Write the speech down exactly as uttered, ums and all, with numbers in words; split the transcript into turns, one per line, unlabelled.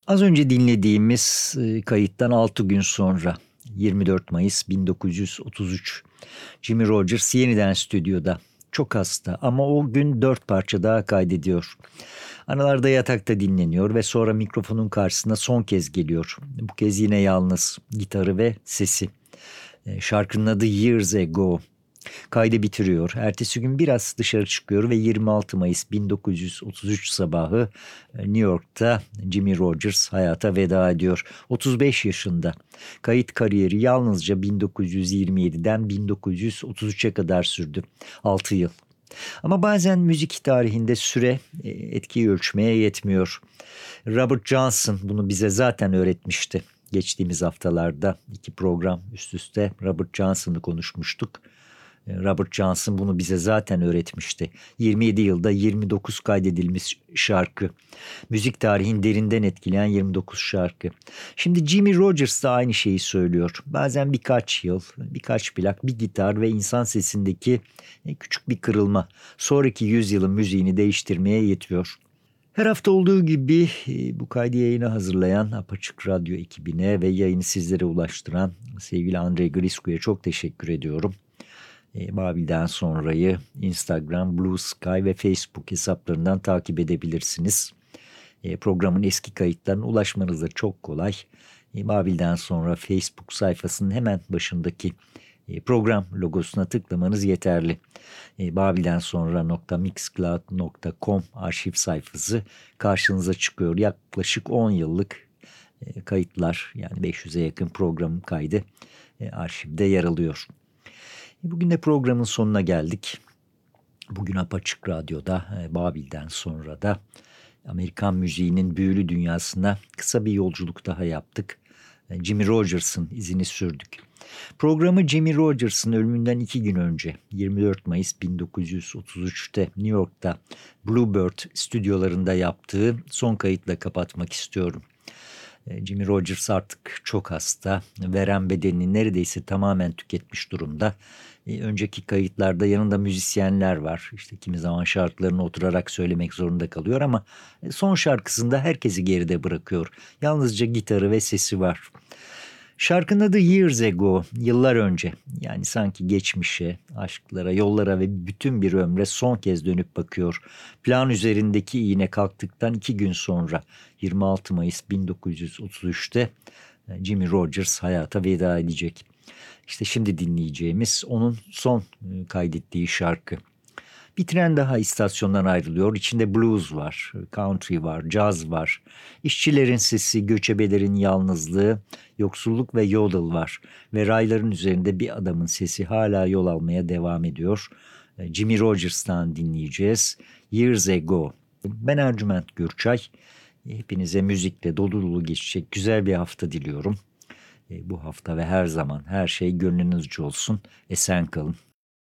Az önce dinlediğimiz e, kayıttan altı gün sonra yirmi dört Mayıs bin dokuz yüz otuz üç Jimmie Rodgers yeniden stüdyoda. Çok hasta ama o gün dört parça daha kaydediyor. Aralarda yatakta dinleniyor ve sonra mikrofonun karşısına son kez geliyor. Bu kez yine yalnız, gitarı ve sesi. E, Şarkının adı Years Ago. Kaydı bitiriyor. Ertesi gün biraz dışarı çıkıyor ve yirmi altı Mayıs bin dokuz yüz otuz üç sabahı e, New York'ta Jimmie Rodgers hayata veda ediyor. otuz beş yaşında. Kayıt kariyeri yalnızca bin dokuz yüz yirmi yediden bin dokuz yüz otuz üçe kadar sürdü. altı yıl. Ama bazen müzik tarihinde süre e, etkiyi ölçmeye yetmiyor. Robert Johnson bunu bize zaten öğretmişti. Geçtiğimiz haftalarda iki program üst üste Robert Johnson'ı konuşmuştuk. Robert Johnson bunu bize zaten öğretmişti. yirmi yedi yılda yirmi dokuz kaydedilmiş şarkı. Müzik tarihini derinden etkileyen yirmi dokuz şarkı. Şimdi Jimmie Rodgers da aynı şeyi söylüyor. Bazen birkaç yıl, birkaç plak, bir gitar ve insan sesindeki küçük bir kırılma sonraki yüzyılın müziğini değiştirmeye yetiyor. Her hafta olduğu gibi bu kaydı yayına hazırlayan Apaçık Radyo ekibine ve yayını sizlere ulaştıran sevgili Andrei Grisku'ya çok teşekkür ediyorum. Babil'den sonrayı Instagram, Blue Sky ve Facebook hesaplarından takip edebilirsiniz. Programın eski kayıtlarına ulaşmanız da çok kolay. Babil'den sonra Facebook sayfasının hemen başındaki program logosuna tıklamanız yeterli. Babil'den sonra .mixcloud nokta com arşiv sayfası karşınıza çıkıyor. Yaklaşık on yıllık kayıtlar, yani beş yüze yakın program kaydı arşivde yer alıyor. Bugün de programın sonuna geldik. Bugün Apaçık Radyo'da, Babil'den sonra da Amerikan müziğinin büyülü dünyasına kısa bir yolculuk daha yaptık. Jimmie Rodgers'ın izini sürdük. Programı Jimmie Rodgers'ın ölümünden iki gün önce yirmi dört Mayıs bin dokuz yüz otuz üçte New York'ta Bluebird stüdyolarında yaptığı son kayıtla kapatmak istiyorum. Jimmie Rodgers artık çok hasta, veren bedenini neredeyse tamamen tüketmiş durumda. Önceki kayıtlarda yanında müzisyenler var. İşte kimi zaman şarkılarını oturarak söylemek zorunda kalıyor ama son şarkısında herkesi geride bırakıyor. Yalnızca gitarı ve sesi var. Şarkının adı Years Ago, yıllar önce. Yani sanki geçmişe, aşklara, yollara ve bütün bir ömre son kez dönüp bakıyor. Plan üzerindeki iğne kalktıktan iki gün sonra yirmi altı Mayıs bin dokuz yüz otuz üçte Jimmie Rodgers hayata veda edecek. İşte şimdi dinleyeceğimiz onun son kaydettiği şarkı. Bir tren daha istasyondan ayrılıyor. İçinde blues var, country var, caz var. İşçilerin sesi, göçebelerin yalnızlığı, yoksulluk ve yodel var. Ve rayların üzerinde bir adamın sesi hala yol almaya devam ediyor. Jimmie Rodgers'tan dinleyeceğiz. Years Ago. Ben Ercüment Gürçay. Hepinize müzikle dolu dolu geçecek güzel bir hafta diliyorum. Bu hafta ve her zaman her şey gönlünüzce olsun. Esen kalın.